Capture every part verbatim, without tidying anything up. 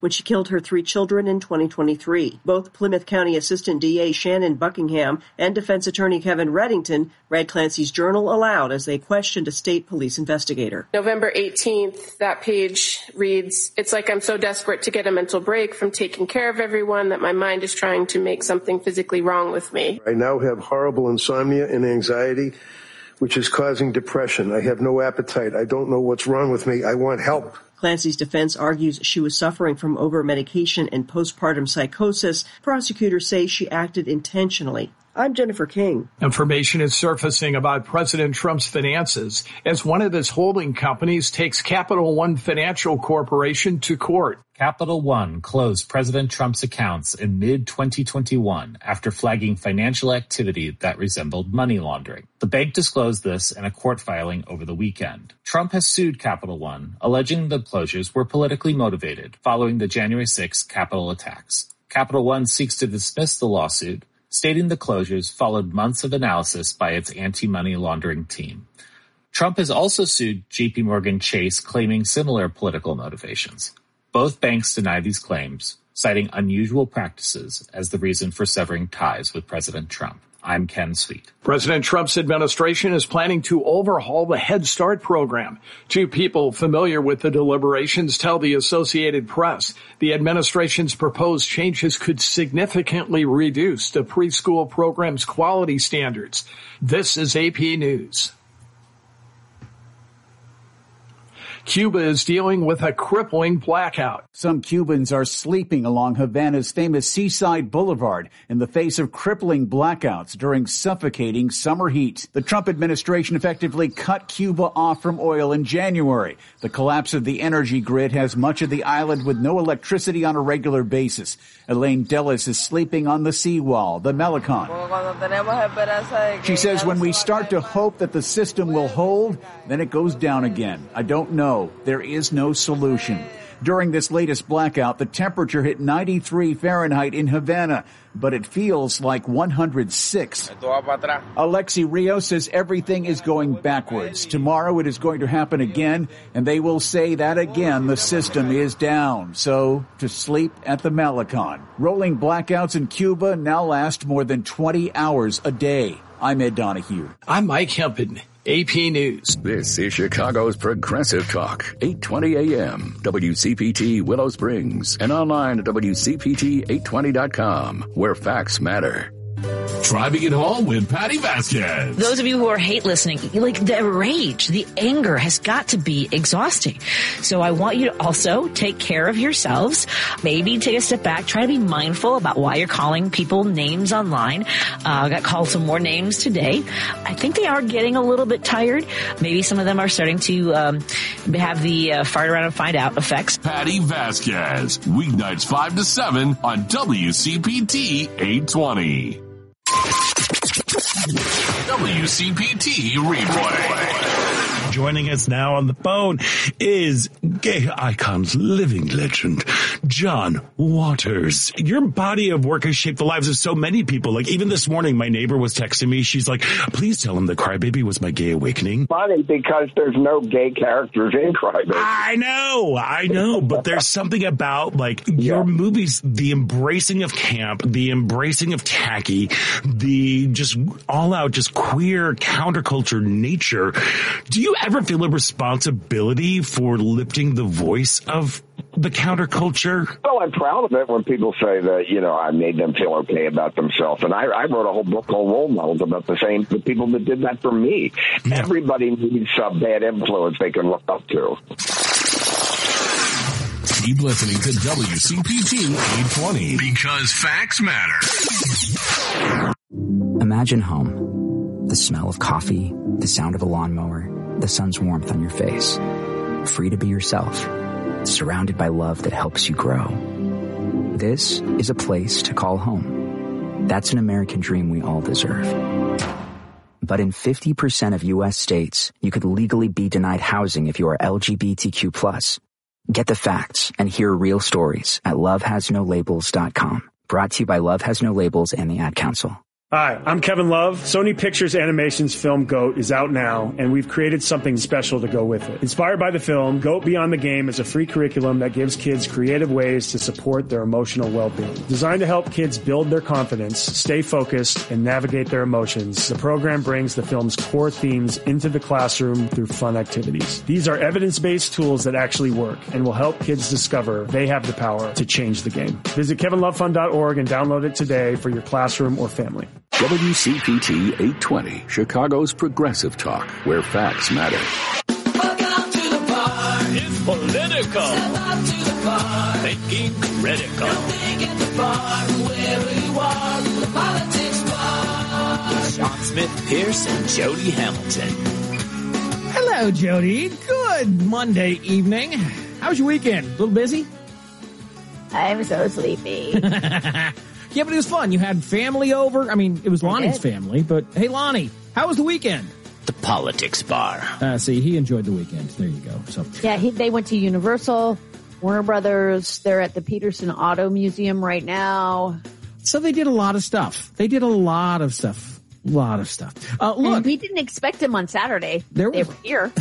when she killed her three children in twenty twenty-three. Both Plymouth County Assistant D A Shannon Buckingham and defense attorney Kevin Reddington read Clancy's journal aloud as they questioned a state police investigator. November eighteenth, that page reads, "It's like I'm so desperate to get a mental break from taking care of everyone that my mind is trying to make something physically wrong with me. I now have horrible insomnia and anxiety, which is causing depression. I have no appetite. I don't know what's wrong with me. I want help." Clancy's defense argues she was suffering from over-medication and postpartum psychosis. Prosecutors say she acted intentionally. I'm Jennifer King. Information is surfacing about President Trump's finances as one of his holding companies takes Capital One Financial Corporation to court. Capital One closed President Trump's accounts in mid twenty twenty-one after flagging financial activity that resembled money laundering. The bank disclosed this in a court filing over the weekend. Trump has sued Capital One, alleging the closures were politically motivated following the January sixth Capitol attacks. Capital One seeks to dismiss the lawsuit, stating the closures followed months of analysis by its anti-money laundering team. Trump has also sued J P Morgan Chase, claiming similar political motivations. Both banks deny these claims, citing unusual practices as the reason for severing ties with President Trump. I'm Ken Sweet. President Trump's administration is planning to overhaul the Head Start program. Two people familiar with the deliberations tell the Associated Press the administration's proposed changes could significantly reduce the preschool program's quality standards. This is A P News. Cuba is dealing with a crippling blackout. Some Cubans are sleeping along Havana's famous Seaside Boulevard in the face of crippling blackouts during suffocating summer heat. The Trump administration effectively cut Cuba off from oil in January. The collapse of the energy grid has much of the island with no electricity on a regular basis. Elaine Dellis is sleeping on the seawall, the Melicon. She says when we start to hope that the system will hold, then it goes down again. I don't know. There is no solution. During this latest blackout, the temperature hit ninety-three Fahrenheit in Havana, but it feels like one hundred six. Alexi Rios says everything is going backwards. Tomorrow it is going to happen again, and they will say that again the system is down. So, to sleep at the Melicon. Rolling blackouts in Cuba now last more than twenty hours a day. I'm Ed Donahue. I'm Mike Hempin. A P News. This is Chicago's Progressive Talk, eight twenty A M, W C P T Willow Springs, and online at W C P T eight twenty dot com, where facts matter. Driving it home with Patty Vasquez. Those of you who are hate listening, like the rage, the anger has got to be exhausting. So I want you to also take care of yourselves. Maybe take a step back. Try to be mindful about why you're calling people names online. I uh, got called some more names today. I think they are getting a little bit tired. Maybe some of them are starting to um, have the uh, fart around and find out effects. Patty Vasquez, weeknights five to seven on W C P T eight twenty. W C P T Replay. Joining us now on the phone is gay icons, living legend, John Waters. Your body of work has shaped the lives of so many people. Like even this morning, my neighbor was texting me. She's like, please tell him that Crybaby was my gay awakening. Funny because there's no gay characters in Crybaby. I know, I know. But there's something about like yeah. your movies, the embracing of camp, the embracing of tacky, the just all out, just queer counterculture nature. Do you ever feel a responsibility for lifting the voice of the counterculture? Well, I'm proud of it when people say that, you know, I made them feel okay about themselves. And I, I wrote a whole book called Role Models about the same, the people that did that for me. Yeah. Everybody needs some bad influence they can look up to. Keep listening to W C P T eight twenty because facts matter. Imagine home. The smell of coffee, the sound of a lawnmower, the sun's warmth on your face. Free to be yourself, surrounded by love that helps you grow. This is a place to call home. That's an American dream we all deserve. But in fifty percent of U S states, you could legally be denied housing if you are L G B T Q plus. Get the facts and hear real stories at love has no labels dot com. Brought to you by Love Has No Labels and the Ad Council. Hi, I'm Kevin Love. Sony Pictures Animation's film GOAT is out now, and we've created something special to go with it. Inspired by the film, GOAT Beyond the Game is a free curriculum that gives kids creative ways to support their emotional well-being. Designed to help kids build their confidence, stay focused, and navigate their emotions, the program brings the film's core themes into the classroom through fun activities. These are evidence-based tools that actually work and will help kids discover they have the power to change the game. Visit kevin love fund dot org and download it today for your classroom or family. W C P T eight twenty, Chicago's progressive talk, where facts matter. Welcome to the bar. It's political. Step up to the bar. Thinking critical. Don't think at the bar, wherever you are, the politics bar. With Sean Smith Pierce and Jody Hamilton. Hello, Jody. Good Monday evening. How was your weekend? A little busy? I'm so sleepy. Yeah, but it was fun. You had family over. I mean, it was Lonnie's family, but hey, Lonnie, how was the weekend? The politics bar. Uh, see, he enjoyed the weekend. There you go. So yeah, he, they went to Universal, Warner Brothers. They're at the Peterson Auto Museum right now. So they did a lot of stuff. They did a lot of stuff. A lot of stuff. Uh, look, and we didn't expect him on Saturday. There they was, were here.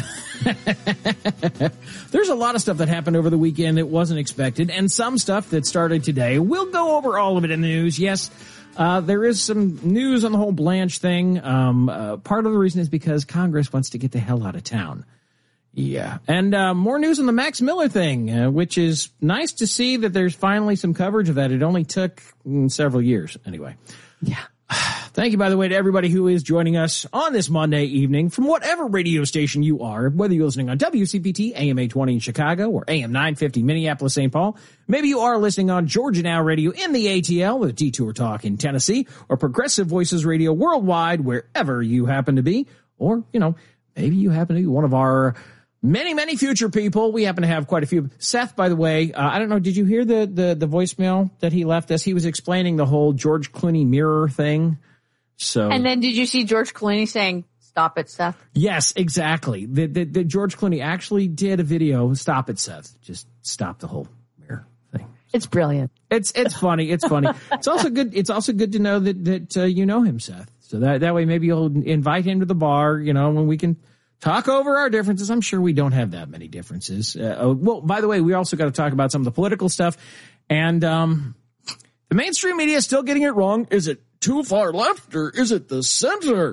There's a lot of stuff that happened over the weekend that wasn't expected, and some stuff that started today. We'll go over all of it in the news. Yes, uh, there is some news on the whole Blanche thing. Um, uh, part of the reason is because Congress wants to get the hell out of town. Yeah. And uh, more news on the Max Miller thing, uh, which is nice to see that there's finally some coverage of that. It only took mm, several years. Anyway. Yeah. Thank you, by the way, to everybody who is joining us on this Monday evening from whatever radio station you are, whether you're listening on W C P T, A M eight twenty in Chicago, or A M nine fifty Minneapolis, Saint Paul. Maybe you are listening on Georgia Now Radio in the A T L with Detour Talk in Tennessee, or Progressive Voices Radio worldwide, wherever you happen to be. Or, you know, maybe you happen to be one of our many, many future people. We happen to have quite a few. Seth, by the way, uh, I don't know, did you hear the, the, the voicemail that he left us? He was explaining the whole George Clooney mirror thing. So, and then did you see George Clooney saying, "Stop it, Seth"? Yes, exactly. The, the, the George Clooney actually did a video. Stop it, Seth. Just stop the whole mirror thing. It's brilliant. It's it's funny. It's funny. It's also good. It's also good to know that that uh, you know him, Seth. So that that way maybe you'll invite him to the bar. You know, when we can talk over our differences. I'm sure we don't have that many differences. Uh, oh, well, by the way, we also got to talk about some of the political stuff, and um, the mainstream media is still getting it wrong. Is it too far left, or is it the center?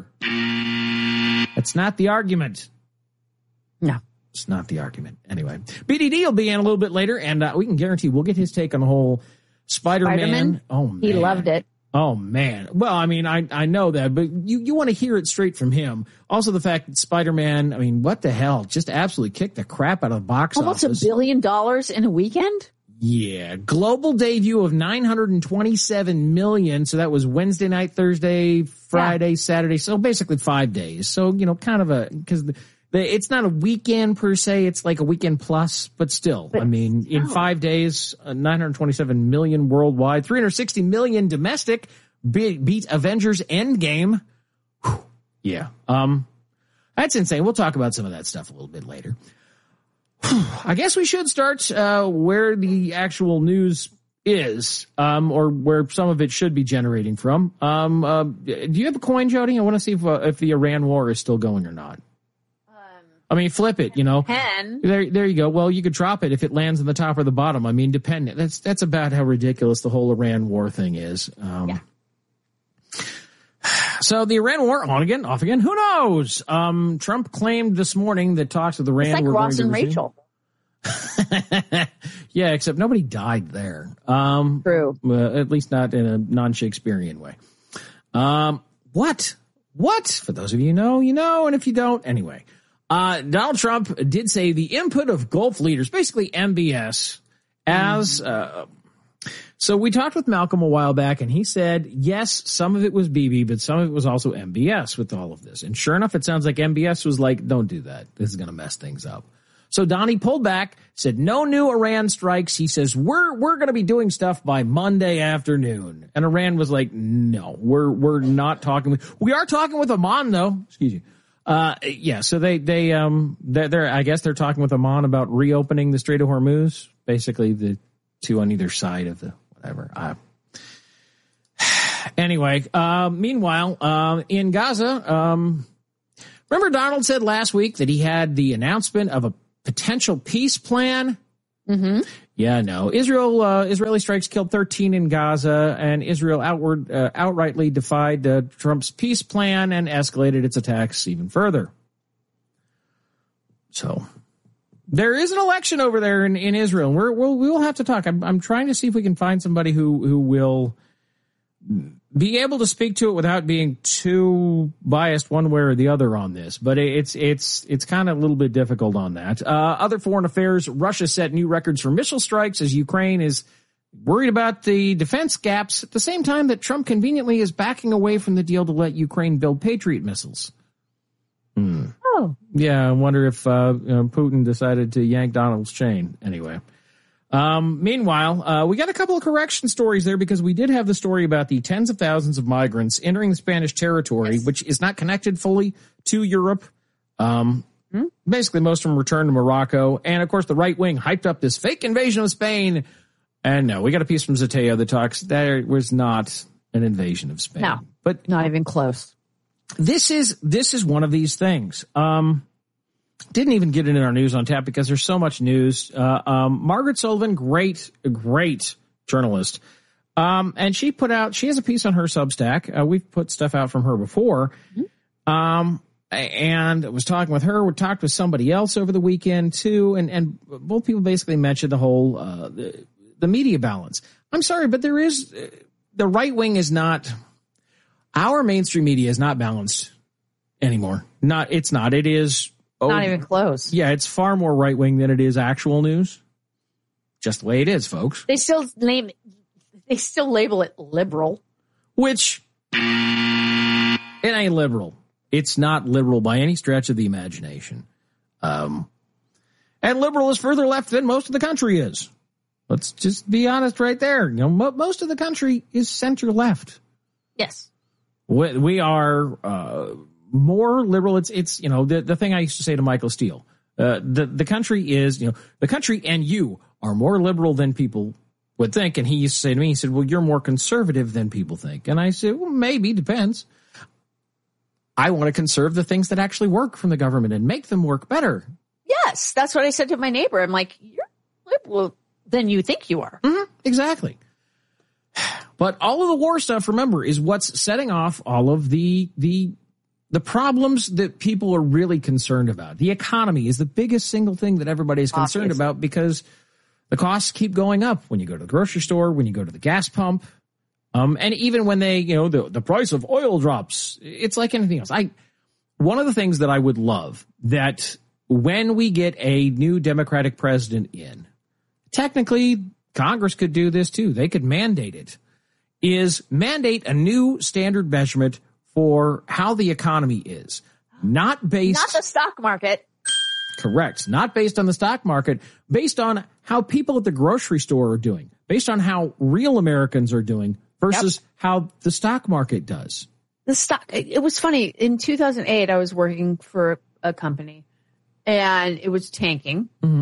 That's not the argument. No. It's not the argument. Anyway, B D D will be in a little bit later, and uh, we can guarantee we'll get his take on the whole Spider-Man. Spider-Man? Oh, man. He loved it. Oh, man. Well, I mean, I, I know that, but you, you want to hear it straight from him. Also, the fact that Spider-Man, I mean, what the hell? Just absolutely kicked the crap out of the box Almost office. Almost a billion dollars in a weekend? Yeah, global debut of nine hundred twenty-seven million. So that was Wednesday night, Thursday, Friday, yeah. Saturday. So basically five days. So, you know, kind of a, because the, the, it's not a weekend per se. It's like a weekend plus, but still, but I mean, still. in five days, uh, nine hundred twenty-seven million worldwide, three hundred sixty million domestic, beat, beat Avengers Endgame. Whew. Yeah. Um, that's insane. We'll talk about some of that stuff a little bit later. I guess we should start uh, where the actual news is, um, or where some of it should be generating from. Um, uh, do you have a coin, Jody? I want to see if uh, if the Iran war is still going or not. Um, I mean, flip it. You know, ten. there, there you go. Well, you could drop it if it lands on the top or the bottom. I mean, dependent. That's that's about how ridiculous the whole Iran war thing is. Um, yeah. So the Iran war, on again, off again, who knows? Um, Trump claimed this morning that talks with Iran it's like were Ross going to and Rachel. Yeah, except nobody died there. Um, True. Uh, at least not in a non-Shakespearean way. Um, what? What? For those of you who know, you know, and if you don't, anyway. Uh, Donald Trump did say the input of Gulf leaders, basically M B S, as... Uh, So we talked with Malcolm a while back, and he said, yes, some of it was Bibi, but some of it was also M B S with all of this. And sure enough, it sounds like M B S was like, don't do that. This is going to mess things up. So Donnie pulled back, said no new Iran strikes. He says, we're we're going to be doing stuff by Monday afternoon. And Iran was like, no, we're we're not talking with, we are talking with Oman, though. Excuse you. Uh, yeah, so they, they, um, they're, they're, I guess they're talking with Oman about reopening the Strait of Hormuz, basically the two on either side of the, whatever. Uh, Anyway, uh, meanwhile, uh, in Gaza, um, remember Donald said last week that he had the announcement of a potential peace plan? Mm-hmm. Yeah, no. Israel, uh, Israeli strikes killed thirteen in Gaza, and Israel outward, uh, outrightly defied uh, Trump's peace plan and escalated its attacks even further. So there is an election over there in, in Israel. We're, we'll, we'll have to talk. I'm, I'm trying to see if we can find somebody who, who will be able to speak to it without being too biased one way or the other on this. But it's, it's, it's kind of a little bit difficult on that. Uh, other foreign affairs, Russia set new records for missile strikes as Ukraine is worried about the defense gaps at the same time that Trump conveniently is backing away from the deal to let Ukraine build Patriot missiles. Hmm. Oh. Yeah, I wonder if uh, you know, Putin decided to yank Donald's chain. Anyway. Um, meanwhile, uh, we got a couple of correction stories there because we did have the story about the tens of thousands of migrants entering the Spanish territory, yes. which is not connected fully to Europe. Um, hmm? Basically, most of them returned to Morocco. And, of course, the right wing hyped up this fake invasion of Spain. And, no, we got a piece from Zateo that talks there was not an invasion of Spain. No, but not even close. This is this is one of these things. Um, didn't even get it in our news on tap because there's so much news. Uh, um, Margaret Sullivan, great, great journalist. Um, and she put out, she has a piece on her Substack. Uh, we've put stuff out from her before. Mm-hmm. Um, and I was talking with her. We talked with somebody else over the weekend too. And, and both people basically mentioned the whole, uh, the, the media balance. I'm sorry, but there is, uh, the right wing is not, our mainstream media is not balanced anymore. Not, it's not, it is. Oh, not even close. Yeah, it's far more right wing than it is actual news. Just the way it is, folks. They still name, they still label it liberal, which it ain't liberal. It's not liberal by any stretch of the imagination. Um, and liberal is further left than most of the country is. Let's just be honest right there. You know, mo- most of the country is center left. Yes, we, we are. Uh, More liberal. It's, it's, you know, the, the thing I used to say to Michael Steele, uh, the, the country is, you know, the country and you are more liberal than people would think. And he used to say to me, he said, well, you're more conservative than people think. And I said, well, maybe, depends. I want to conserve the things that actually work from the government and make them work better. Yes. That's what I said to my neighbor. I'm like, you're liberal than you think you are. Mm-hmm, exactly. But all of the war stuff, remember, is what's setting off all of the, the, The problems that people are really concerned about. The economy is the biggest single thing that everybody is concerned Obviously. about because the costs keep going up when you go to the grocery store, when you go to the gas pump. Um, and even when they, you know, the, the price of oil drops, it's like anything else. I, one of the things that I would love that when we get a new Democratic president in, technically Congress could do this too. They could mandate it, is mandate a new standard measurement for how the economy is, not based... Not the stock market. Correct. Not based on the stock market, based on how people at the grocery store are doing, based on how real Americans are doing versus yep. how the stock market does. The stock, it was funny. In two thousand eight, I was working for a company and it was tanking. Mm-hmm.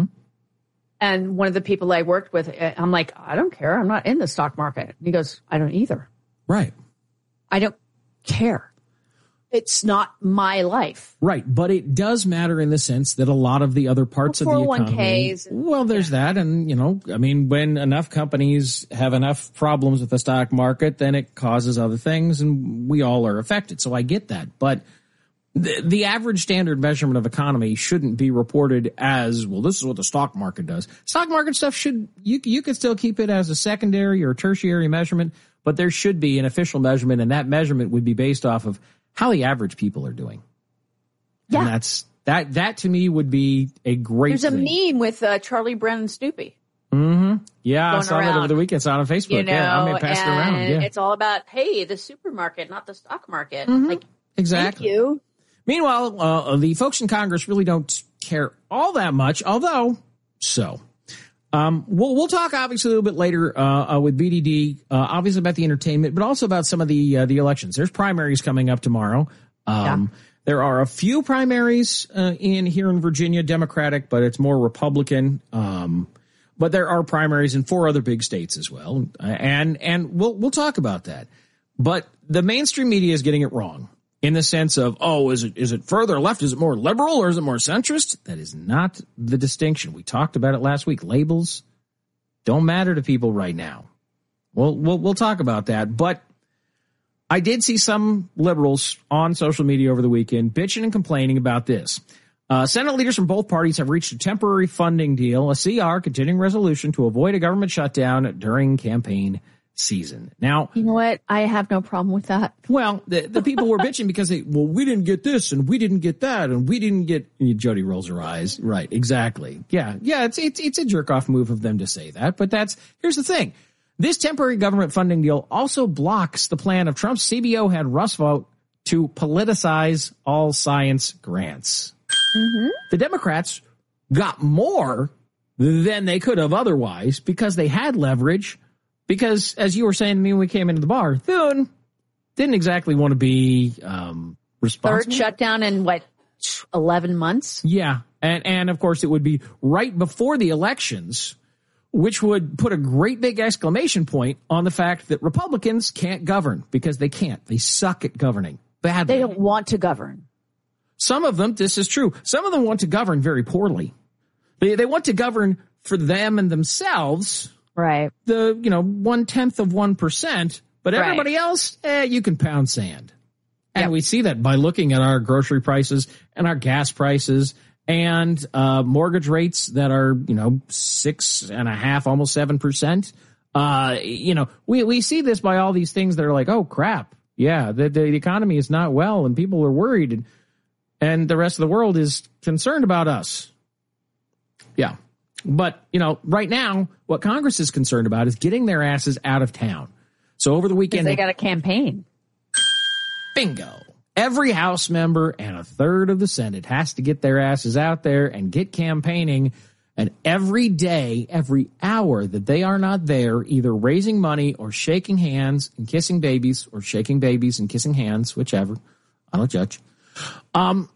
And one of the people I worked with, I'm like, I don't care. I'm not in the stock market. And he goes, I don't either. Right. I don't care. It's not my life. Right. But it does matter in the sense that a lot of the other parts well, of the economy. And, well, there's yeah. that. And, you know, I mean, when enough companies have enough problems with the stock market, then it causes other things and we all are affected. So I get that. But the, the average standard measurement of economy shouldn't be reported as, well, this is what the stock market does. Stock market stuff should, you, you could still keep it as a secondary or tertiary measurement, but there should be an official measurement, and that measurement would be based off of how the average people are doing. Yeah. And that's, that, that to me would be a great There's thing. a meme with uh, Charlie Brown and Snoopy. Mm-hmm. Yeah, Going I saw around. that over the weekend. It's on Facebook. You know, yeah, I may pass it around. Yeah. It's all about, hey, the supermarket, not the stock market. Mm-hmm. Like, exactly. Thank you. Meanwhile, uh, the folks in Congress really don't care all that much, although so. Um, we'll, we'll talk obviously a little bit later, uh, uh with B D D, uh, obviously about the entertainment, but also about some of the, uh, the elections. There's primaries coming up tomorrow. Um, yeah. There are a few primaries, uh, in here in Virginia, Democratic, but it's more Republican. Um, but there are primaries in four other big states as well. And, and we'll, we'll talk about that. But the mainstream media is getting it wrong in the sense of, oh, is it is it further left? Is it more liberal or is it more centrist? That is not the distinction. We talked about it last week. Labels don't matter to people right now. Well, we'll, we'll talk about that. But I did see some liberals on social media over the weekend bitching and complaining about this. Uh, Senate leaders from both parties have reached a temporary funding deal, a C R, continuing resolution, to avoid a government shutdown during campaign season. Now, you know what? I have no problem with that. Well, the, the people were bitching because they, well, we didn't get this and we didn't get that and we didn't get. Jody rolls her eyes. Right. Exactly. Yeah. Yeah. It's, it's, it's a jerk off move of them to say that. But that's, here's the thing. This temporary government funding deal also blocks the plan of Trump's C B O head Russ Vought to politicize all science grants. Mm-hmm. The Democrats got more than they could have otherwise because they had leverage. Because, as you were saying to me when we came into the bar, Thune didn't exactly want to be um, responsible. Third shutdown in, what, eleven months? Yeah. And, and, of course, it would be right before the elections, which would put a great big exclamation point on the fact that Republicans can't govern because they can't. They suck at governing badly. They don't want to govern. Some of them, this is true. Some of them want to govern very poorly. They they want to govern for them and themselves. Right. The, you know, one-tenth of one percent. But everybody right. else, eh, you can pound sand. And yep. we see that by looking at our grocery prices and our gas prices and uh mortgage rates that are, you know, six and a half, almost seven percent. Uh, you know, we, we see this by all these things that are like, oh, crap. Yeah, the, the economy is not well and people are worried. And, and the rest of the world is concerned about us. Yeah. But, you know, right now, what Congress is concerned about is getting their asses out of town. So over the weekend, they got a campaign. Bingo. Every House member and a third of the Senate has to get their asses out there and get campaigning. And every day, every hour that they are not there, either raising money or shaking hands and kissing babies or shaking babies and kissing hands, whichever. I don't judge. Um,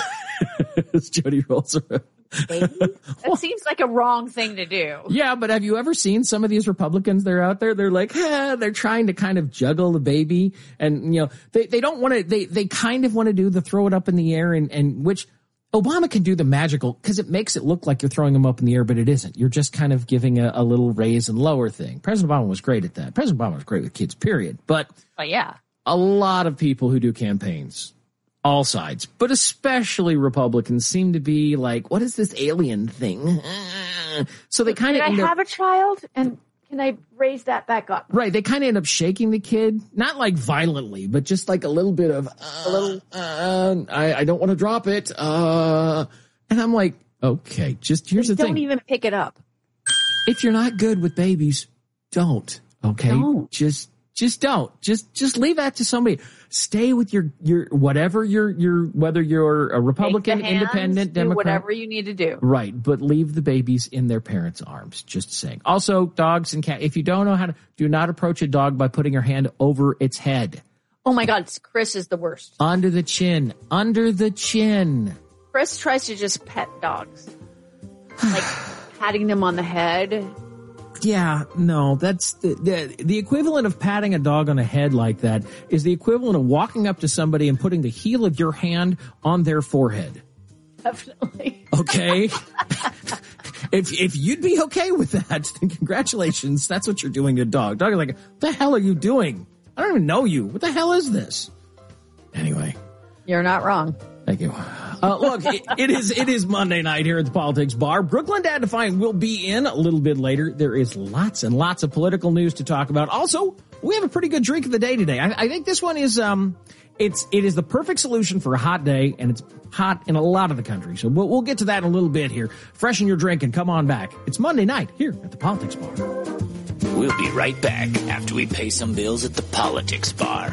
as Jody rolls around. That seems like a wrong thing to do. Yeah, but have you ever seen some of these Republicans that are out there? They're like, eh, they're trying to kind of juggle the baby. And, you know, they, they don't want to, they, they kind of want to do the throw it up in the air and, and which Obama can do the magical because it makes it look like you're throwing them up in the air, but it isn't. You're just kind of giving a, a little raise and lower thing. President Obama was great at that. President Obama was great with kids, period. But, but yeah, a lot of people who do campaigns, all sides, but especially Republicans, seem to be like, what is this alien thing? So they kind of Can I end have up, a child and can I raise that back up? Right. They kind of end up shaking the kid, not like violently, but just like a little bit of, uh, a little, uh, I, I don't want to drop it. Uh, and I'm like, okay, just here's they the don't thing. Don't even pick it up. If you're not good with babies, don't. Okay. Don't. Just, just don't. Just, just leave that to somebody. Stay with your, your, whatever your, your, whether you're a Republican, hands, independent, do Democrat. Whatever you need to do. Right. But leave the babies in their parents' arms. Just saying. Also, dogs and cats, if you don't know how to, do not approach a dog by putting your hand over its head. Oh my God. Chris is the worst. Under the chin. Under the chin. Chris tries to just pet dogs. Like patting them on the head. Yeah, no, that's the, the the equivalent of patting a dog on the head like that is the equivalent of walking up to somebody and putting the heel of your hand on their forehead. Definitely. Okay. if if you'd be okay with that, then congratulations. That's what you're doing to a dog. Dog is like, what the hell are you doing? I don't even know you. What the hell is this? Anyway. You're not wrong. Thank you. Uh, look, it, it is it is Monday night here at the Politics Bar. Brooklyn Dad Defiant will be in a little bit later. There is lots and lots of political news to talk about. Also, we have a pretty good drink of the day today. I, I think this one is um, it's it is the perfect solution for a hot day, and it's hot in a lot of the country. So we'll we'll get to that in a little bit here. Freshen your drink and come on back. It's Monday night here at the Politics Bar. We'll be right back after we pay some bills at the Politics Bar.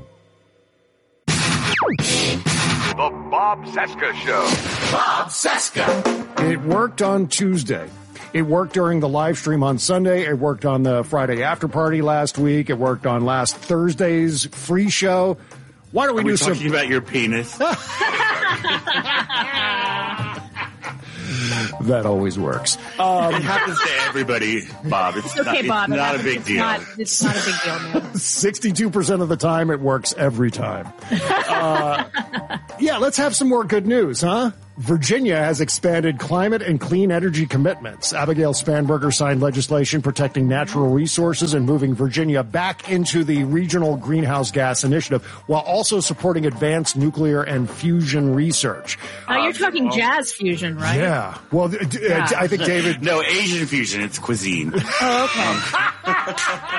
The Bob Cesca Show. Bob Cesca. It worked on Tuesday. It worked during the live stream on Sunday. It worked on the Friday after party last week. It worked on last Thursday's free show. Why don't we Are do we some... talking about your penis? That always works. Um, it happens to everybody, Bob. It's, It's okay, not, Bob. it's It not a happens. big It's deal. Not, it's not a big deal, man. sixty-two percent of the time, it works every time. Uh, yeah, let's have some more good news, huh? Virginia has expanded climate and clean energy commitments. Abigail Spanberger signed legislation protecting natural resources and moving Virginia back into the regional greenhouse gas initiative while also supporting advanced nuclear and fusion research. Now you're talking jazz fusion, right? Yeah. Well, d- d- Yeah. I think David. No, Asian fusion. It's cuisine. Oh, okay.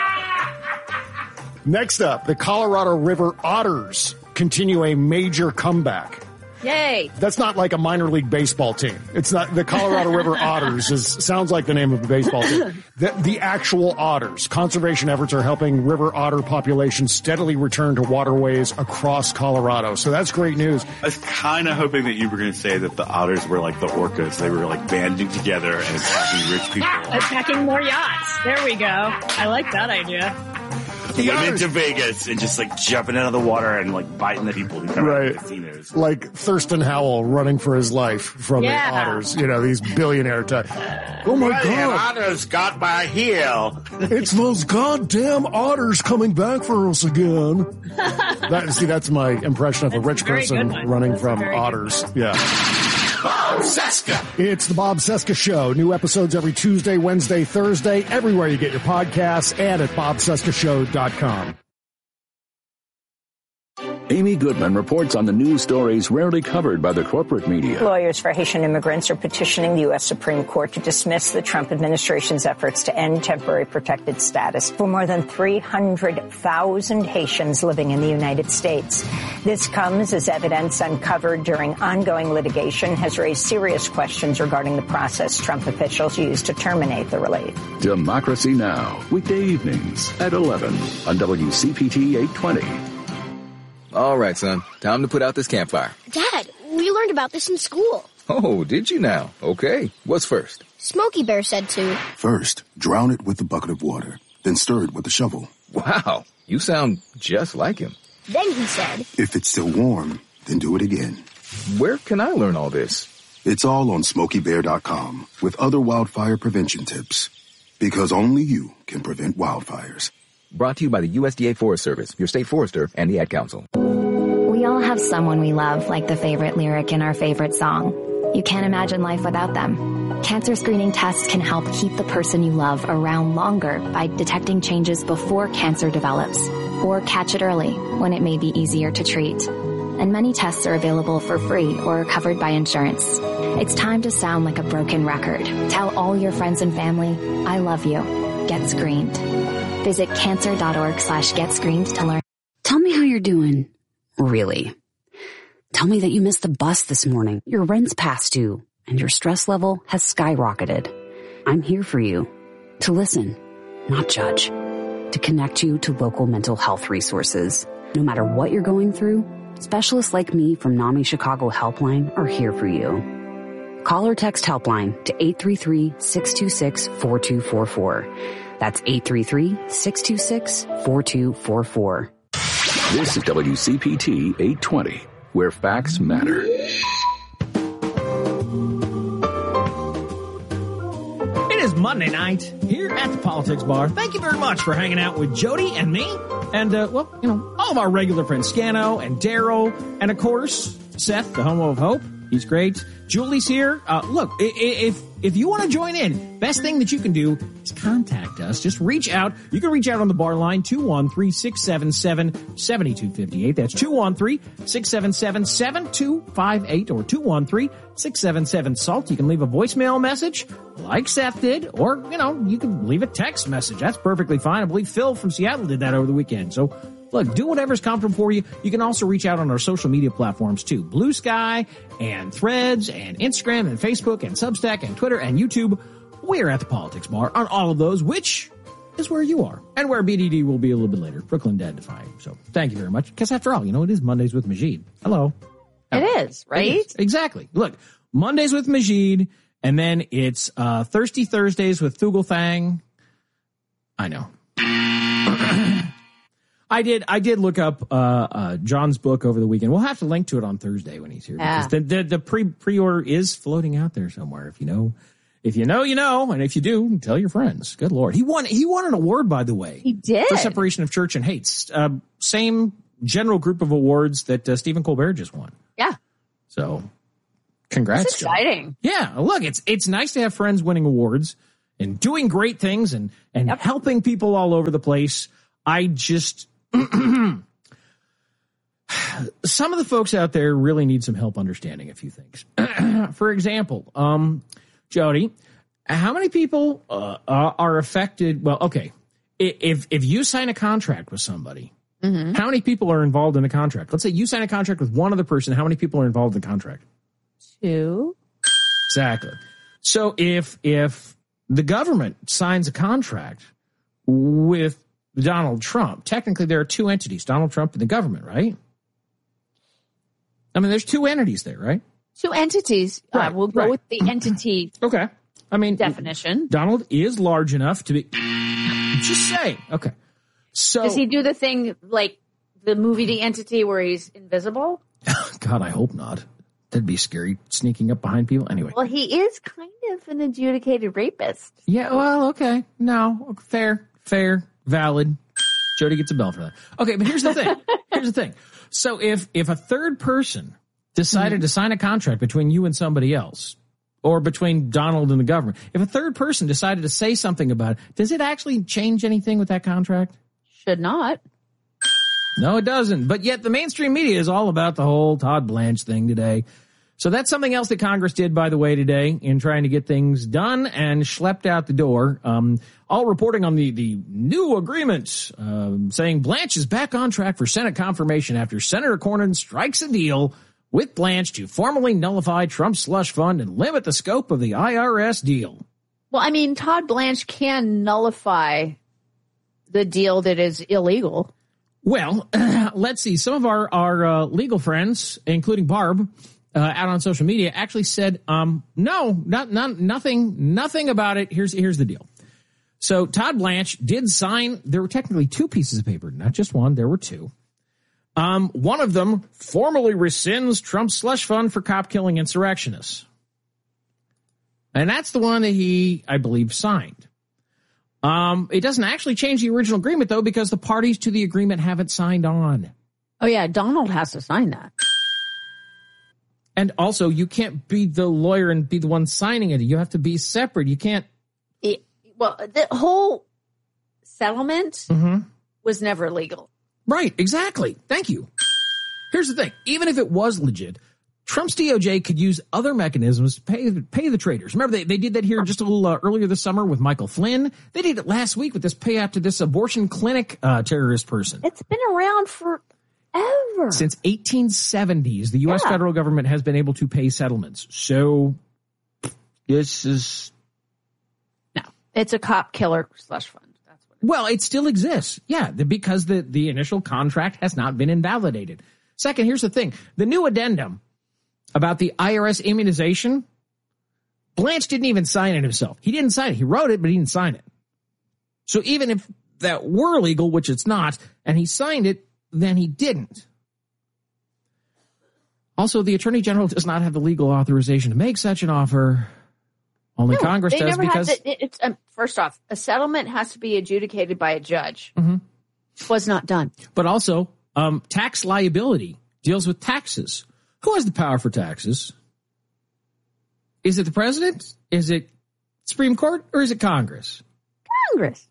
Next up, the Colorado River Otters continue a major comeback. Yay. That's not like a minor league baseball team. It's not the Colorado River Otters. Is sounds like the name of a baseball team. The, the actual otters. Conservation efforts are helping river otter populations steadily return to waterways across Colorado. So that's great news. I was kind of hoping that you were going to say that the otters were like the orcas. They were like banding together and attacking rich people. Attacking more yachts. There we go. I like that idea. Went into Vegas and just like jumping out of the water and like biting the people who come out of the casinos. Like Thurston Howell running for his life from Yeah. the otters. You know, these billionaire type. Oh my Right, and God. otters got my heel. It's those goddamn otters coming back for us again. That, see, that's my impression of a rich very person good one. running That's a from very good otters. Yeah. Bob Cesca. It's the Bob Cesca Show. New episodes every Tuesday, Wednesday, Thursday, everywhere you get your podcasts and at bob cesca show dot com. Amy Goodman reports on the news stories rarely covered by the corporate media. Lawyers for Haitian immigrants are petitioning the U S Supreme Court to dismiss the Trump administration's efforts to end temporary protected status for more than three hundred thousand Haitians living in the United States. This comes as evidence uncovered during ongoing litigation has raised serious questions regarding the process Trump officials used to terminate the relief. Democracy Now! Weekday evenings at eleven on W C P T eight twenty. All right, son. Time to put out this campfire. Dad, we learned about this in school. Oh, did you now? Okay. What's first? Smokey Bear said to. First, drown it with a bucket of water, then stir it with a shovel. Wow. You sound just like him. Then he said. If it's still warm, then do it again. Where can I learn all this? It's all on smokey bear dot com with other wildfire prevention tips. Because only you can prevent wildfires. Brought to you by the U S D A Forest Service, your state forester, and the Ad Council. We all have someone we love, like the favorite lyric in our favorite song. You can't imagine life without them. Cancer screening tests can help keep the person you love around longer by detecting changes before cancer develops, or catch it early when it may be easier to treat. And many tests are available for free or covered by insurance. It's time to sound like a broken record. Tell all your friends and family, I love you. Get screened. Visit cancer.org slash get screened to learn. Tell me how you're doing. Really. Tell me that you missed the bus this morning, your rent's past due, and your stress level has skyrocketed. I'm here for you. To listen, not judge. To connect you to local mental health resources. No matter what you're going through, specialists like me from NAMI Chicago Helpline are here for you. Call or text Helpline to eight three three, six two six, four two four four. That's eight three three, six two six, four two four four. This is W C P T eight twenty, where facts matter. It is Monday night here at the Politics Bar. Thank you very much for hanging out with Jody and me. And, uh, well, you know, all of our regular friends, Scano and Daryl, and, of course, Seth, the Homo of Hope. He's great. Julie's here. Uh, look, if if you want to join in, best thing that you can do is contact us. Just reach out. You can reach out on the bar line, two one three, six seven seven, seven two five eight. That's two one three, six seven seven, seven two five eight or two one three, six seven seven, SALT. You can leave a voicemail message like Seth did, or, you know, you can leave a text message. That's perfectly fine. I believe Phil from Seattle did that over the weekend. So, look, do whatever's comfortable for you. You can also reach out on our social media platforms too. Blue Sky and Threads and Instagram and Facebook and Substack and Twitter and YouTube. We're at the Politics Bar on all of those, which is where you are. And where B D D will be a little bit later. Brooklyn Dead Defying. So thank you very much. Because after all, you know, it is Mondays with Majid. Hello. It is, right? It is. Exactly. Look, Mondays with Majid, and then it's uh, Thirsty Thursdays with Thugal Thang. I know. I did. I did look up uh, uh, John's book over the weekend. We'll have to link to it on Thursday when he's here. Yeah. Because the, the, the pre pre order is floating out there somewhere. If you know, if you know, you know, and if you do, tell your friends. Good Lord, he won. He won an award, by the way. He did for separation of church and hate. Uh, same general group of awards that uh, Stephen Colbert just won. Yeah. So, congrats. That's exciting. John. Yeah. Look, it's it's nice to have friends winning awards and doing great things and and yep. helping people all over the place. I just. Some of the folks out there really need some help understanding a few things. For example, um, Jody, how many people uh, are affected? Well, okay, if if you sign a contract with somebody, mm-hmm. how many people are involved in the contract? Let's say you sign a contract with one other person. How many people are involved in the contract? Two. Exactly. So if if the government signs a contract with Donald Trump, technically there are two entities, Donald Trump and the government, right? I mean, there's two entities there, right? Two entities. Right, uh, we'll go right. with the entity. Okay. I mean, definition. Donald is large enough to be. Just saying. Okay. So does he do the thing like the movie The Entity where he's invisible? God, I hope not. That'd be scary, sneaking up behind people. Anyway. Well, he is kind of an adjudicated rapist. Yeah. Well, okay. No, fair, fair. Valid. Jody gets a bell for that. Okay, but here's the thing. Here's the thing. So if if a third person decided mm-hmm. to sign a contract between you and somebody else, or between Donald and the government, if a third person decided to say something about it, does it actually change anything with that contract? Should not. No, it doesn't. But yet the mainstream media is all about the whole Todd Blanche thing today. So that's something else that Congress did, by the way, today in trying to get things done and schlepped out the door. Um, all reporting on the, the new agreement, um, saying Blanche is back on track for Senate confirmation after Senator Cornyn strikes a deal with Blanche to formally nullify Trump's slush fund and limit the scope of the I R S deal. Well, I mean, Todd Blanche can nullify the deal that is illegal. Well, let's see. Some of our, our uh, legal friends, including Barb, Uh, out on social media, actually said, um, no, not, not, nothing, nothing about it. Here's, here's the deal. So Todd Blanche did sign, there were technically two pieces of paper, not just one, there were two. Um, one of them formally rescinds Trump's slush fund for cop killing insurrectionists. And that's the one that he, I believe, signed. Um, it doesn't actually change the original agreement though, because the parties to the agreement haven't signed on. Oh yeah, Donald has to sign that. And also, you can't be the lawyer and be the one signing it. You have to be separate. You can't. It, well, the whole settlement mm-hmm. was never legal. Right. Exactly. Thank you. Here's the thing. Even if it was legit, Trump's D O J could use other mechanisms to pay, pay the traitors. Remember, they, they did that here just a little uh, earlier this summer with Michael Flynn. They did it last week with this payout to this abortion clinic uh, terrorist person. It's been around for... Ever. Since eighteen seventies, the U S yeah. federal government has been able to pay settlements. So this is no, it's a cop killer slush fund. That's what. It well, it still exists, yeah, because the the initial contract has not been invalidated. Second, here's the thing: the new addendum about the I R S immunization. Blanche didn't even sign it himself. He didn't sign it. He wrote it, but he didn't sign it. So even if that were legal, which it's not, and he signed it, then he didn't. Also, the Attorney General does not have the legal authorization to make such an offer. Only no, Congress does because... To, it's, um, first off, a settlement has to be adjudicated by a judge. Mm-hmm. Was not done. But also, um, tax liability deals with taxes. Who has the power for taxes? Is it the president? Is it Supreme Court? Or is it Congress? Congress.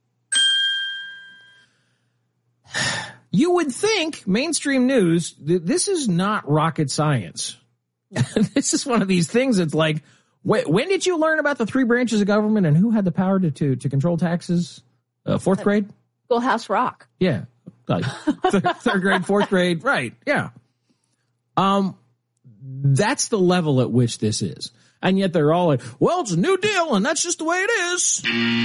You would think mainstream news, th- this is not rocket science. This is one of these things that's like, wh- when did you learn about the three branches of government and who had the power to to, to control taxes? Uh, fourth grade? Schoolhouse Rock. Yeah. Like th- third grade, fourth grade. Right. Yeah. Um, that's the level at which this is. And yet they're all like, well, it's a new deal and that's just the way it is.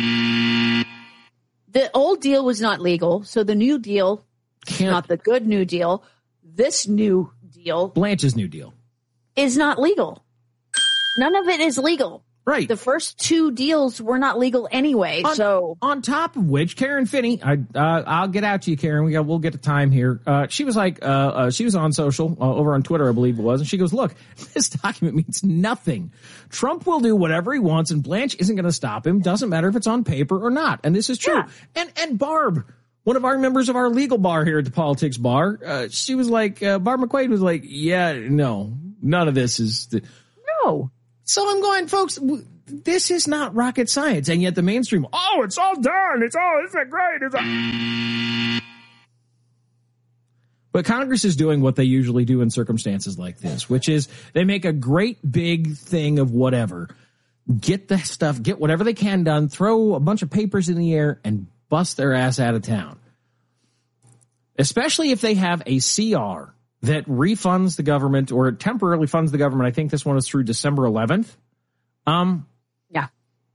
The old deal was not legal. So the new deal... Can't. Not the good new deal. This new deal. Blanche's new deal. Is not legal. None of it is legal. Right. The first two deals were not legal anyway. On, so on top of which, Karen Finney, I, uh, I'll get out to you, Karen. We got, we'll get to time here. Uh, she was like, uh, uh, she was on social, uh, over on Twitter, I believe it was. And she goes, look, this document means nothing. Trump will do whatever he wants and Blanche isn't going to stop him. Doesn't matter if it's on paper or not. And this is true. Yeah. And, and Barb, one of our members of our legal bar here at the Politics Bar, uh, she was like, uh, Barb McQuaid was like, yeah, no, none of this is. The- no. So I'm going, folks, this is not rocket science. And yet the mainstream, oh, it's all done. It's all, isn't it great? It's all... But Congress is doing what they usually do in circumstances like this, which is they make a great big thing of whatever, get the stuff, get whatever they can done, throw a bunch of papers in the air and bust their ass out of town. Especially if they have a C R that refunds the government or temporarily funds the government. I think this one is through December eleventh. Um, yeah,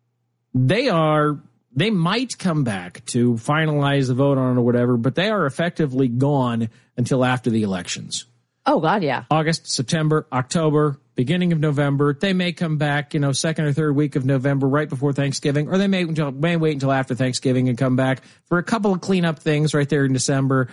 they are, they might come back to finalize the vote on it or whatever, but they are effectively gone until after the elections. Oh God, yeah. August, September, October, beginning of November. They may come back, you know, second or third week of November, right before Thanksgiving, or they may, until, may wait until after Thanksgiving and come back for a couple of cleanup things right there in December,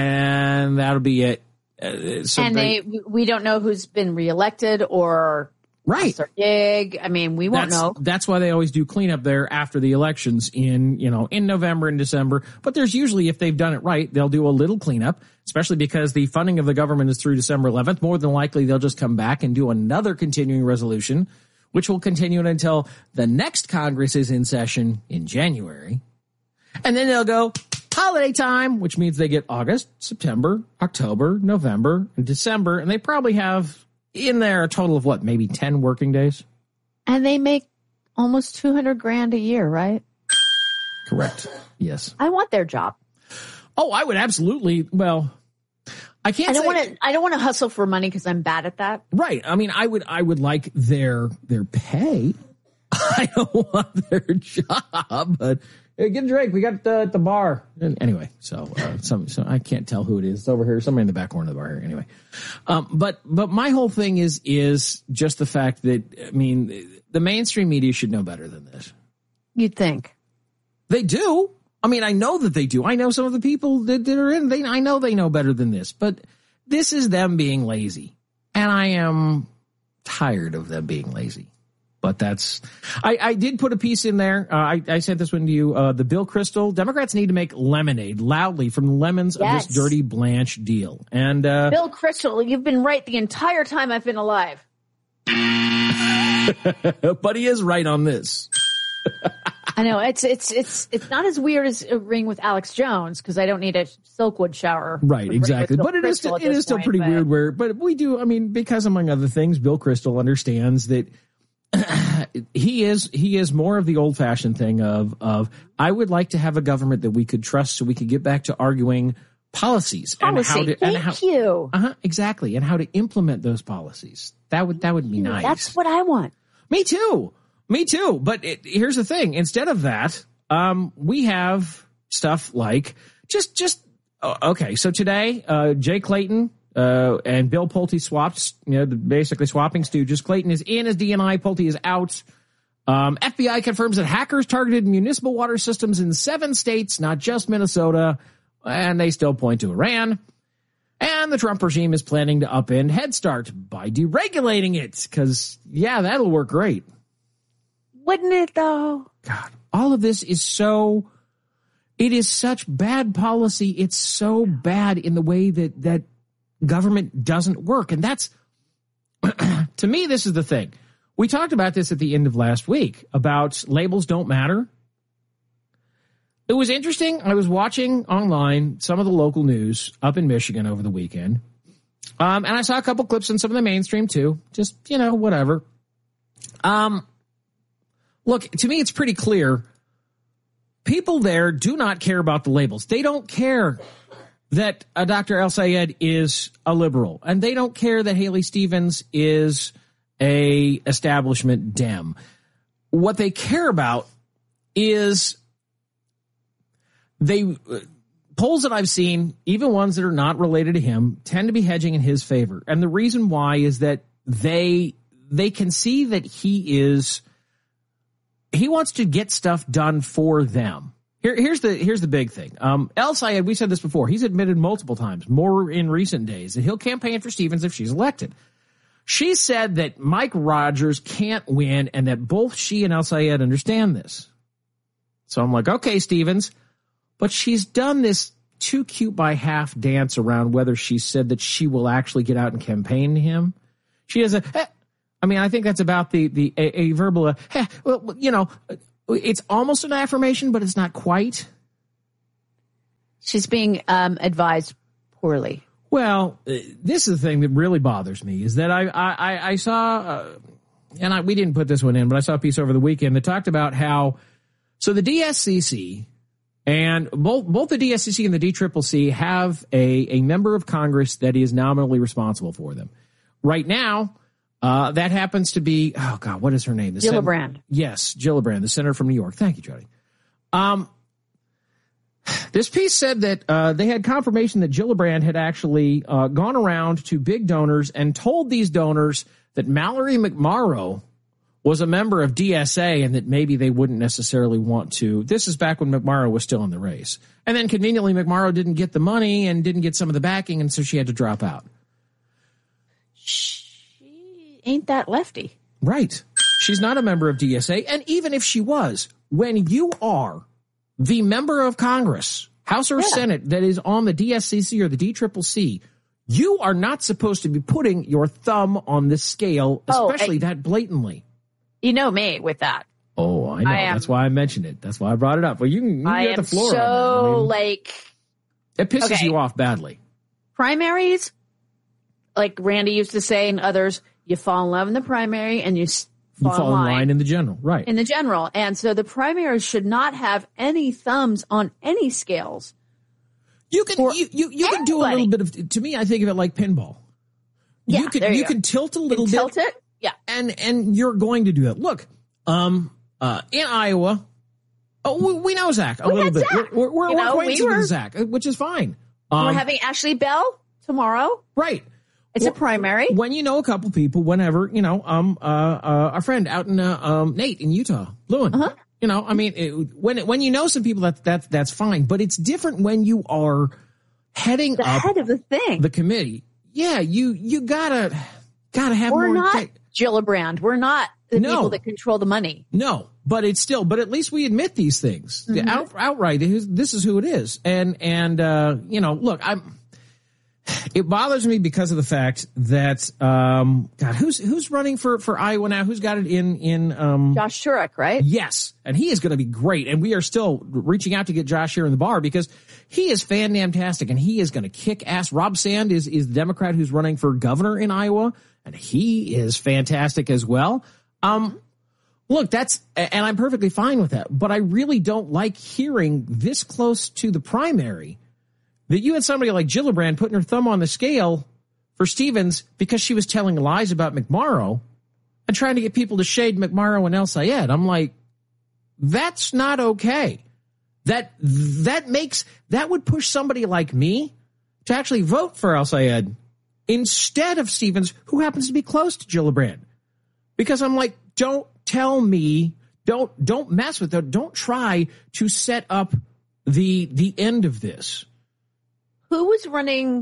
and that'll be it. Uh, so and they, they, we don't know who's been reelected or right their gig. I mean, we won't that's, know. That's why they always do cleanup there after the elections in, you know, in November and December. But there's usually, if they've done it right, they'll do a little cleanup, especially because the funding of the government is through December eleventh. More than likely, they'll just come back and do another continuing resolution, which will continue until the next Congress is in session in January. And then they'll go holiday time, which means they get August, September, October, November, and December. And they probably have in there a total of what, maybe ten working days? And they make almost two hundred grand a year, right? Correct. Yes. I want their job. Oh, I would absolutely. Well, I can't I don't say, want to, I don't want to hustle for money because I'm bad at that. Right. I mean, I would, I would like their, their pay. I don't want their job, but hey, get a drink. We got the, the bar. And anyway, so, uh, some, so I can't tell who it is. It's over here. Somebody in the back corner of the bar here. Anyway. Um, but, but my whole thing is, is just the fact that, I mean, the mainstream media should know better than this. You'd think. They do. I mean, I know that they do. I know some of the people that, that are in, they, I know they know better than this, but this is them being lazy. And I am tired of them being lazy. But that's, I, I did put a piece in there. Uh, I, I sent this one to you. Uh, the Bill Kristol, Democrats need to make lemonade loudly from the lemons yes. of this dirty Blanche deal. And, uh, Bill Kristol, you've been right the entire time I've been alive. But he is right on this. I know it's, it's, it's, it's not as weird as a ring with Alex Jones because I don't need a Silkwood shower. Right. Exactly. But it is, still, it is still point, pretty but... weird where, but we do, I mean, because among other things, Bill Kristol understands that he is he is more of the old fashioned thing of of I would like to have a government that we could trust so we could get back to arguing policies Policy. and how to Thank and how, you. Uh-huh, exactly, and how to implement those policies. That would that would be nice. That's what I want. Me too. Me too. But it, here's the thing: instead of that, um, we have stuff like just just uh, okay. So today, uh, Jay Clayton. Uh, and Bill Pulte swapped, you know, basically swapping stooges. Clayton is in as D N I. Pulte is out. Um, F B I confirms that hackers targeted municipal water systems in seven states, not just Minnesota, and they still point to Iran. And the Trump regime is planning to upend Head Start by deregulating it, because, yeah, that'll work great. Wouldn't it, though? God, all of this is so, it is such bad policy. It's so bad in the way that, that, government doesn't work. And that's, to me, this is the thing. We talked about this at the end of last week about labels don't matter. It was interesting. I was watching online some of the local news up in Michigan over the weekend. Um, and I saw a couple clips in some of the mainstream too. Just, you know, whatever. Um, look, to me, it's pretty clear. People there do not care about the labels. They don't care that uh, Doctor El-Sayed is a liberal, and they don't care that Haley Stevens is a establishment Dem. What they care about is they uh, polls that I've seen, even ones that are not related to him, tend to be hedging in his favor. And the reason why is that they they can see that he is he wants to get stuff done for them. Here, here's the here's the big thing. Um, El Sayed, we said this before. He's admitted multiple times, more in recent days, that he'll campaign for Stevens if she's elected. She said that Mike Rogers can't win, and that both she and El Sayed understand this. So I'm like, okay, Stevens, but she's done this too cute by half dance around whether she said that she will actually get out and campaign to him. She has a. Eh, I mean, I think that's about the the a, a verbal. Uh, eh, well, you know. It's almost an affirmation, but it's not quite. She's being um, advised poorly. Well, uh, this is the thing that really bothers me is that I I, I saw, uh, and I, we didn't put this one in, but I saw a piece over the weekend that talked about how, so the D S C C and both both the D S C C and the D C C C have a, a member of Congress that is nominally responsible for them. Right now, Uh, that happens to be, oh God, what is her name? The Gillibrand. Sen- yes, Gillibrand, the senator from New York. Thank you, Jody. Um, this piece said that uh, they had confirmation that Gillibrand had actually uh, gone around to big donors and told these donors that Mallory McMorrow was a member of D S A and that maybe they wouldn't necessarily want to. This is back when McMorrow was still in the race. And then conveniently, McMorrow didn't get the money and didn't get some of the backing, and so she had to drop out. Ain't that lefty? Right. She's not a member of D S A. And even if she was, when you are the member of Congress, House or yeah. Senate, that is on the D S C C or the D C C C, you are not supposed to be putting your thumb on the scale, especially oh, I, that blatantly. You know me with that. Oh, I know. I am, That's why I mentioned it. That's why I brought it up. Well, you can, you can I get the floor so, on that. I mean, like... It pisses okay. you off badly. Primaries, like Randy used to say and others, you fall in love in the primary and you fall, you fall in, line in line in the general, right? In the general. And so the primaries should not have any thumbs on any scales. You can you you, you can do a little bit of, to me, I think of it like pinball. Yeah, you can there you, you go. can tilt a little bit. Tilt it? Yeah. And and you're going to do that. Look, um uh in Iowa, oh we, we know Zach a we little bit. Zach. We're we're, you we're know, acquainted we were, with Zach, which is fine. Um, we're having Ashley Bell tomorrow. Right. It's well, a primary. When you know a couple people, whenever, you know, um, uh, uh, our friend out in, uh, um, Nate in Utah, Lewin, uh-huh. you know, I mean, it, when, when you know some people, that, that, that's fine, but it's different when you are heading the up head of the thing, the committee. Yeah. You, you gotta, gotta have We're more. We're not t- Gillibrand. We're not the no. people that control the money. No, but it's still, but at least we admit these things mm-hmm. out, outright. This is who it is. And, and, uh, you know, look, I'm, it bothers me because of the fact that, um, God, who's, who's running for, for Iowa now? Who's got it in, in, um, Josh Turek, right? Yes. And he is going to be great. And we are still reaching out to get Josh here in the bar because he is fan-damtastic and he is going to kick ass. Rob Sand is, is the Democrat who's running for governor in Iowa, and he is fantastic as well. Um, look, that's, and I'm perfectly fine with that, but I really don't like hearing this close to the primary that you had somebody like Gillibrand putting her thumb on the scale for Stevens because she was telling lies about McMorrow and trying to get people to shade McMorrow and El Sayed. I'm like, that's not okay. That, that makes, that would push somebody like me to actually vote for El Sayed instead of Stevens, who happens to be close to Gillibrand. Because I'm like, don't tell me, don't, don't mess with it. Don't try to set up the, the end of this. Who was running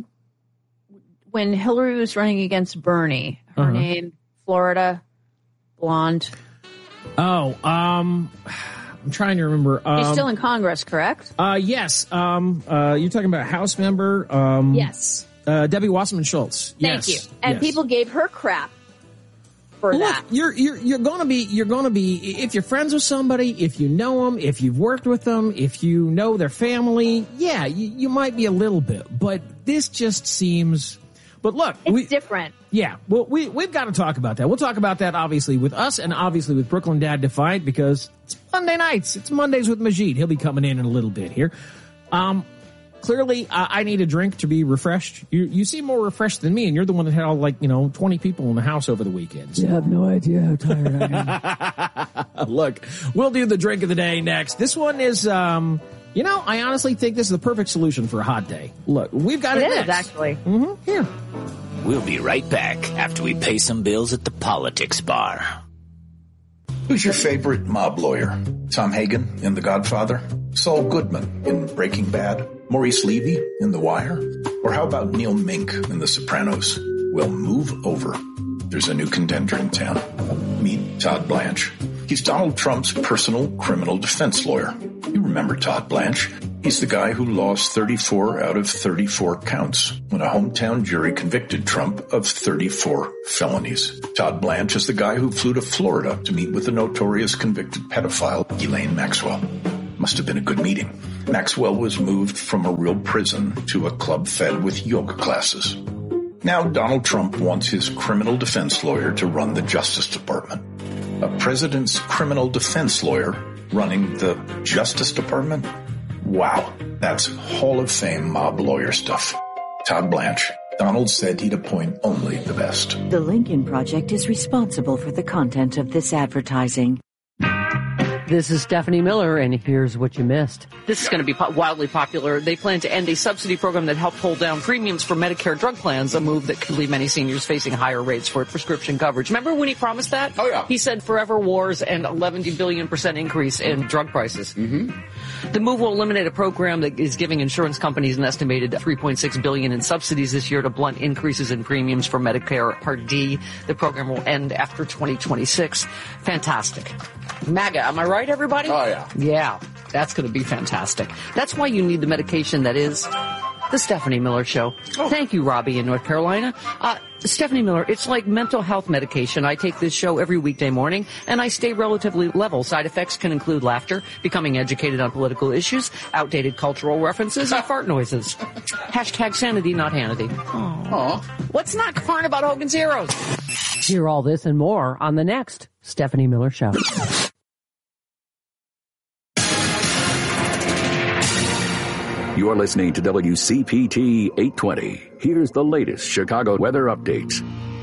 when Hillary was running against Bernie? Her uh-huh. name, Florida, blonde. Oh, um, I'm trying to remember. Um, She's still in Congress, correct? Uh, yes. Um, uh, you're talking about House member. Um, yes. Uh, Debbie Wasserman Schultz. Thank yes. you. And yes. people gave her crap for Look, that. You're you're you're going to be you're going to be if you're friends with somebody, if you know them, if you've worked with them, if you know their family, yeah, you, you might be a little bit. But this just seems. But look, it's we, different. Yeah, well, we we've got to talk about that. We'll talk about that obviously with us and obviously with Brooklyn Dad Defiant because it's Monday nights. It's Mondays with Majid. He'll be coming in in a little bit here. Um. Clearly, uh, I need a drink to be refreshed. You you seem more refreshed than me, and you're the one that had all, like, you know, twenty people in the house over the weekend. So. You have no idea how tired I am. Look, we'll do the drink of the day next. This one is, um, you know, I honestly think this is the perfect solution for a hot day. Look, we've got it, it next. Is, actually. Mm-hmm. Here. We'll be right back after we pay some bills at the politics bar. Who's your favorite mob lawyer? Tom Hagen in The Godfather? Saul Goodman in Breaking Bad? Maurice Levy in The Wire? Or how about Neil Mink in The Sopranos? Well, move over. There's a new contender in town. Meet Todd Blanche. He's Donald Trump's personal criminal defense lawyer. You remember Todd Blanche. He's the guy who lost thirty-four out of thirty-four counts when a hometown jury convicted Trump of thirty-four felonies. Todd Blanche is the guy who flew to Florida to meet with the notorious convicted pedophile Ghislaine Maxwell. Must have been a good meeting. Maxwell was moved from a real prison to a club fed with yoga classes. Now Donald Trump wants his criminal defense lawyer to run the Justice Department. A president's criminal defense lawyer running the Justice Department? Wow, that's Hall of Fame mob lawyer stuff. Todd Blanche. Donald said he'd appoint only the best. The Lincoln Project is responsible for the content of this advertising. This is Stephanie Miller, and here's what you missed. This is going to be po- wildly popular. They plan to end a subsidy program that helped hold down premiums for Medicare drug plans, a move that could leave many seniors facing higher rates for prescription coverage. Remember when he promised that? Oh, yeah. He said forever wars and eleven billion percent increase in drug prices. Mm-hmm. The move will eliminate a program that is giving insurance companies an estimated three point six billion dollars in subsidies this year to blunt increases in premiums for Medicare Part D. The program will end after twenty twenty-six. Fantastic. MAGA, am I right, everybody? Oh, yeah. Yeah, that's going to be fantastic. That's why you need the medication that is the Stephanie Miller Show. Oh. Thank you, Robbie in North Carolina. Uh, Stephanie Miller, it's like mental health medication. I take this show every weekday morning, and I stay relatively level. Side effects can include laughter, becoming educated on political issues, outdated cultural references, and fart noises. Hashtag sanity, not Hannity. Aww. What's not corn about Hogan's Heroes? Hear all this and more on the next Stephanie Miller Show. You're listening to W C P T eight twenty. Here's the latest Chicago weather updates.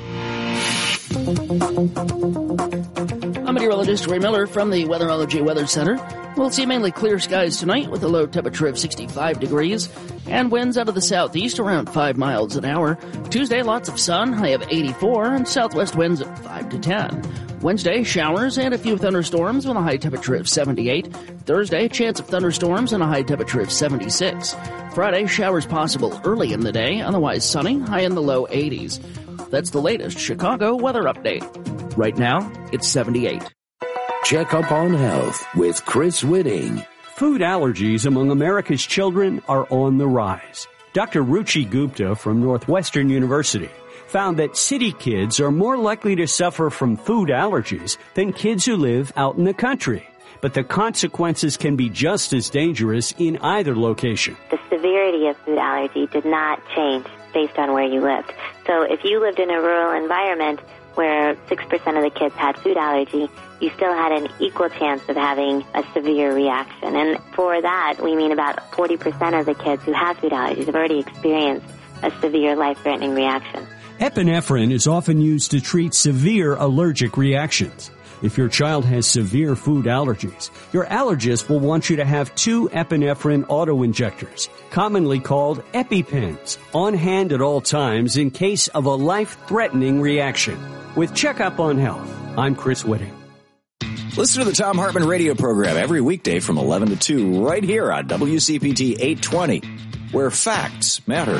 I'm meteorologist Ray Miller from the Weatherology Weather Center. We'll see mainly clear skies tonight with a low temperature of sixty-five degrees and winds out of the southeast around five miles an hour. Tuesday, lots of sun, high of eighty-four, and southwest winds at five to ten. Wednesday, showers and a few thunderstorms with a high temperature of seventy-eight. Thursday, chance of thunderstorms and a high temperature of seventy-six. Friday, showers possible early in the day, otherwise sunny, high in the low eighties. That's the latest Chicago weather update. Right now, it's seventy-eight. Check up on health with Chris Whitting. Food allergies among America's children are on the rise. Doctor Ruchi Gupta from Northwestern University found that city kids are more likely to suffer from food allergies than kids who live out in the country. But the consequences can be just as dangerous in either location. The severity of food allergy did not change based on where you lived. So if you lived in a rural environment where six percent of the kids had food allergy, you still had an equal chance of having a severe reaction. And for that, we mean about forty percent of the kids who have food allergies have already experienced a severe life-threatening reaction. Epinephrine is often used to treat severe allergic reactions. If your child has severe food allergies, your allergist will want you to have two epinephrine auto-injectors, commonly called EpiPens, on hand at all times in case of a life-threatening reaction. With Checkup on Health, I'm Chris Whitting. Listen to the Thom Hartmann radio program every weekday from eleven to two right here on W C P T eight twenty, where facts matter.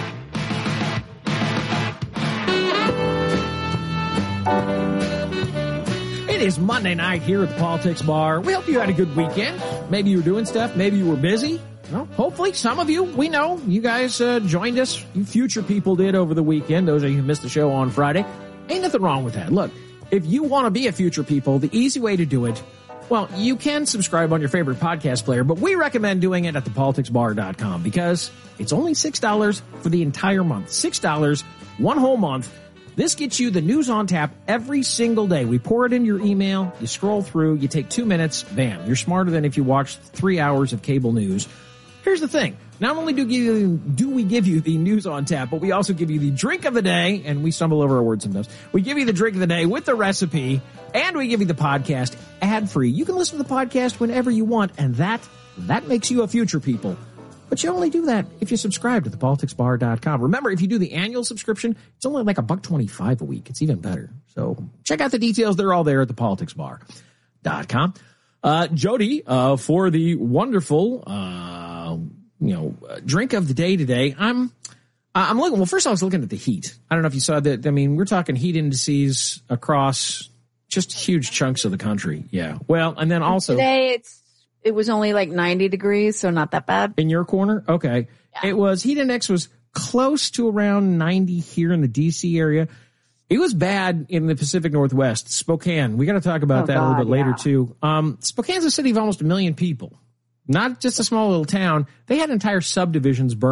It is Monday night here at the Politics Bar. We hope you had a good weekend. Maybe you were doing stuff. Maybe you were busy. Well, hopefully some of you, we know, you guys uh, joined us. You future people did over the weekend. Those of you who missed the show on Friday. Ain't nothing wrong with that. Look, if you want to be a future people, the easy way to do it, well, you can subscribe on your favorite podcast player, but we recommend doing it at the politics bar dot com because it's only six dollars for the entire month. six dollars, one whole month. This gets you the news on tap every single day. We pour it in your email, you scroll through, you take two minutes, bam. You're smarter than if you watched three hours of cable news. Here's the thing. Not only do, give you, do we give you the news on tap, but we also give you the drink of the day, and we stumble over our words sometimes. We give you the drink of the day with the recipe, and we give you the podcast ad-free. You can listen to the podcast whenever you want, and that that makes you a future people. But you only do that if you subscribe to the politics bar dot com. Remember, if you do the annual subscription, it's only like a buck twenty-five a week. It's even better. So check out the details. They're all there at the Politics Bar. dot com. Uh, Jody, uh, for the wonderful, uh, you know, drink of the day today. I'm, I'm looking, well, first I was looking at the heat. I don't know if you saw that. I mean, we're talking heat indices across just huge chunks of the country. Yeah. Well, and then also today it's, it was only like ninety degrees, so not that bad. In your corner? Okay. Yeah. It was, heat index was close to around ninety here in the D C area. It was bad in the Pacific Northwest. Spokane. We got to talk about oh, that God, a little bit later, yeah. too. Um, Spokane's a city of almost a million people. Not just a small little town. They had entire subdivisions burned.